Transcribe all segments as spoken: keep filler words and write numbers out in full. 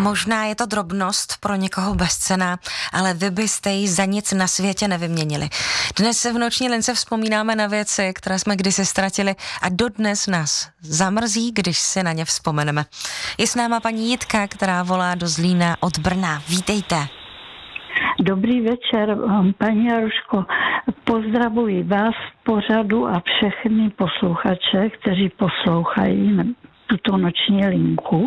Možná je to drobnost pro někoho bezcenná, ale vy byste ji za nic na světě nevyměnili. Dnes v Noční lince vzpomínáme na věci, které jsme kdysi ztratili a dodnes nás zamrzí, když si na ně vzpomeneme. Je s náma paní Jitka, která volá do Zlína od Brna. Vítejte. Dobrý večer, paní Jaruško. Pozdravuji vás v pořadu a všechny posluchače, kteří poslouchají tuto noční linku.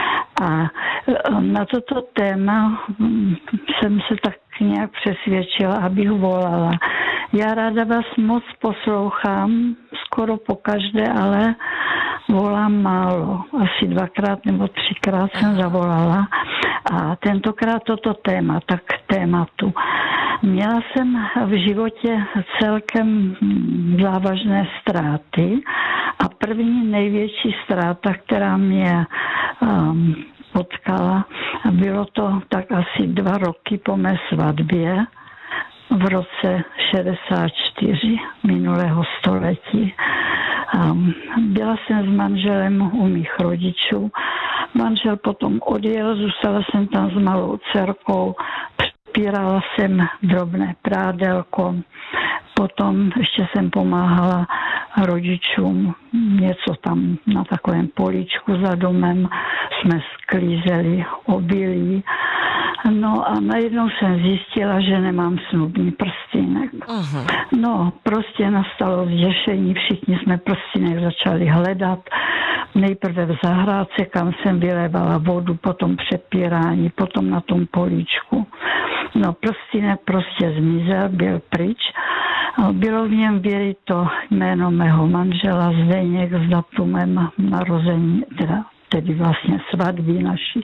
A na toto téma jsem se tak nějak přesvědčila, abych volala. Já ráda vás moc poslouchám, skoro pokaždé, ale volám málo. Asi dvakrát nebo třikrát jsem zavolala. A tentokrát toto téma, tak k tématu. Měla jsem v životě celkem závažné ztráty a první největší ztráta, která mě um, potkala, bylo to tak asi dva roky po mé svatbě v roce šedesát čtyři minulého století. Um, byla jsem s manželem u mých rodičů. Manžel potom odjel, zůstala jsem tam s malou dcerkou, přepírala jsem drobné prádelko, potom ještě jsem pomáhala rodičům, něco tam na takovém políčku za domem jsme sklízeli obilí. No a najednou jsem zjistila, že nemám snubní prstýnek. Uh-huh. No, prostě nastalo zděšení, všichni jsme prstýnek začali hledat. Nejprve v zahrádce, kam jsem vylévala vodu, potom přepírání, potom na tom políčku. No, prstýnek prostě zmizel, byl pryč. Bylo v něm vyryto jméno mého manžela Zdeněk s datumem narození, teda, tedy vlastně svatby naší.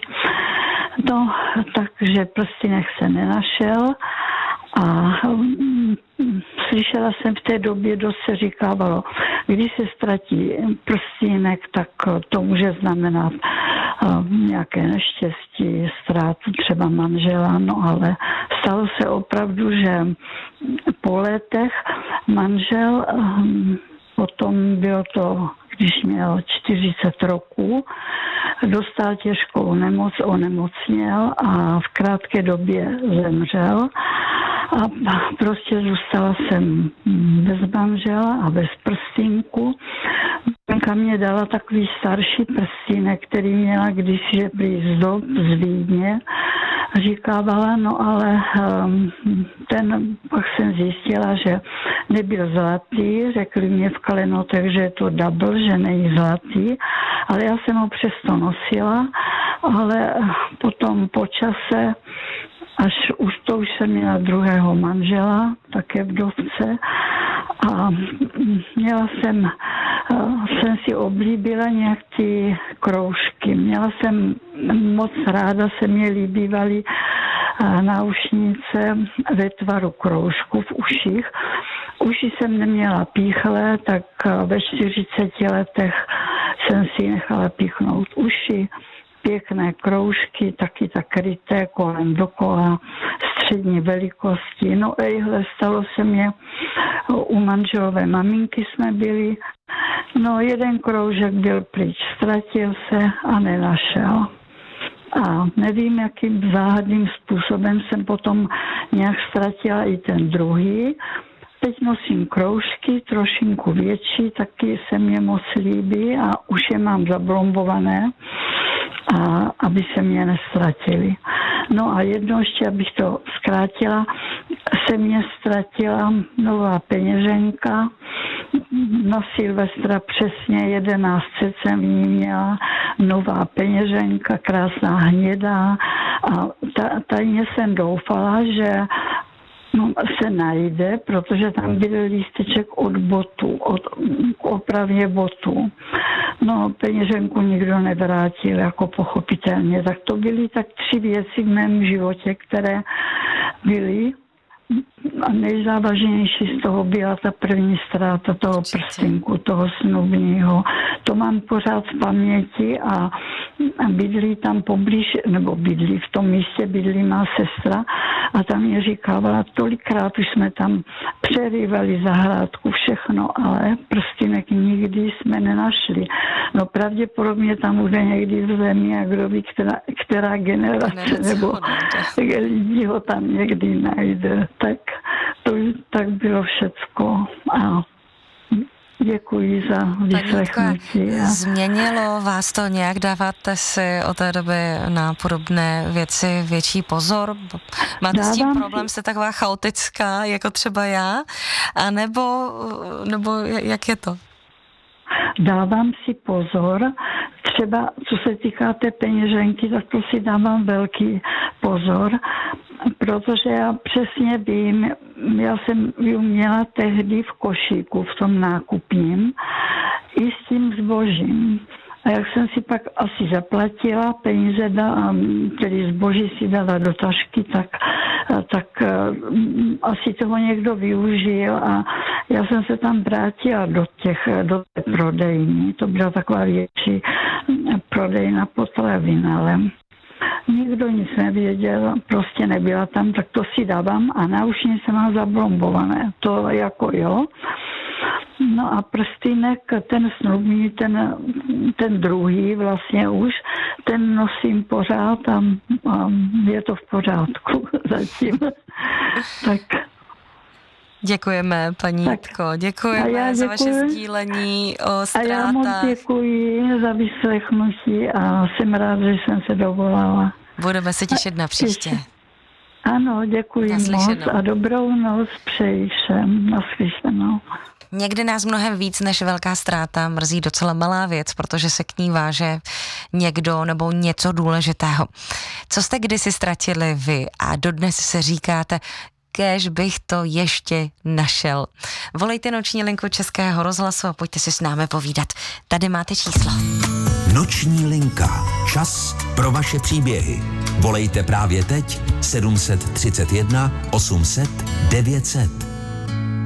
No, takže prstýnek se nenašel a um, slyšela jsem v té době, dost se říkávalo, když se ztratí prstýnek, tak to může znamenat um, nějaké neštěstí, ztrátu třeba manžela, no ale stalo se opravdu, že po letech manžel, um, potom bylo to, když měl čtyřicet roků, dostal těžkou nemoc, onemocněl a v krátké době zemřel. A prostě zůstala jsem bez manžela a bez prstínku. Manka mě dala takový starší prstýnek, který měla kdysi prý z dob z Vídně. Říkávala, no ale um, ten, pak jsem zjistila, že nebyl zlatý, řekli mě v klenotech, že je to double, že není zlatý, ale já jsem ho přesto nosila, ale potom po čase, až už to už jsem měla druhého manžela, také vdovce, a měla jsem, jsem si oblíbila nějak ty kroužky. Měla jsem moc ráda, se mě líbívaly náušnice ve tvaru kroužku v uších. Uši jsem neměla píchlé, tak ve čtyřiceti letech jsem si nechala píchnout uši. Pěkné kroužky, taky tak kryté kolem dokola, střední velikosti. No ejhle, stalo se mě, u manželové maminky jsme byli, no jeden kroužek byl pryč, ztratil se a nenašel. A nevím, jakým záhadným způsobem jsem potom nějak ztratila i ten druhý. Teď nosím kroužky, trošinku větší, taky se mě moc líbí a už je mám zablombované, a aby se mě nestratili. No a jedno ještě, abych to zkrátila, se mě ztratila nová peněženka. Na Silvestra přesně jedenáct set jsem v ní měla, nová peněženka, krásná hnědá a ta, tajně jsem doufala, že no, se najde, protože tam byl lísteček od botu, od opravě botu. No, peněženku nikdo nevrátil, jako pochopitelně. Tak to byly tak tři věci v mém životě, které byly. a nejzávažnější z toho byla ta první ztráta toho prstinku, toho snubního. To mám pořád v paměti a bydlí tam poblíž, nebo bydlí v tom místě, bydlí má sestra a tam mě říkávala, tolikrát už jsme tam přerývali zahrádku, všechno, ale prstinek nikdy jsme nenašli. No pravděpodobně tam bude někdy v zemi a kdo ví, která, která generace nebo lidi ho tam někdy najde. Tak to tak bylo všecko a děkuji za vyslechnutí. Změnilo vás to nějak? Dáváte si od té doby na podobné věci větší pozor? Máte Dávám s tím problém, jste taková chaotická, jako třeba já? A nebo, nebo jak je to? Dávám si pozor, třeba co se týká té peněženky, tak to si dávám velký pozor, protože já přesně vím, já jsem ji měla tehdy v košíku, v tom nákupním, i s tím zbožím. A jak jsem si pak asi zaplatila, peníze dala, tedy zboží si dala do tašky, tak, tak um, asi toho někdo využil a já jsem se tam vrátila do těch, do té prodejny. To byla taková větší prodejna potravin, ale nikdo nic nevěděl, prostě nebyla tam, tak to si dávám a náušnice mám zablombované. To jako jo. No a prstýnek, ten snubní, ten, ten druhý vlastně už, ten nosím pořád a, a je to v pořádku zatím. Tak. Děkujeme, paní tak. Jitko, děkujeme za vaše sdílení o ztrátách. A já moc děkuji za vyslechnutí a jsem rád, že jsem se dovolala. Budeme se těšit na příště. Ano, děkuji moc a dobrou noc přeji všem. Naslyšenou. Někdy nás mnohem víc než velká ztráta mrzí docela malá věc, protože se k ní váže někdo nebo něco důležitého. Co jste kdysi ztratili vy a dodnes se říkáte, kéž bych to ještě našel. Volejte noční linku Českého rozhlasu a pojďte si s námi povídat. Tady máte číslo. Noční linka. Čas pro vaše příběhy. Volejte právě teď sedm set třicet jedna osm set devět set.